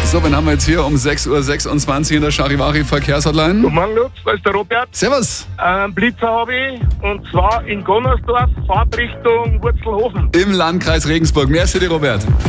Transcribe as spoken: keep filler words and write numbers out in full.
So, wen haben wir jetzt hier um sechs Uhr sechsundzwanzig in der Charivari Verkehrshotline? Guten Morgen, Lutz, da ist der Robert. Servus. Ähm, Blitzer habe ich, und zwar in Gonnersdorf, Fahrtrichtung Wurzelhofen. Im Landkreis Regensburg. Merci dir, Robert.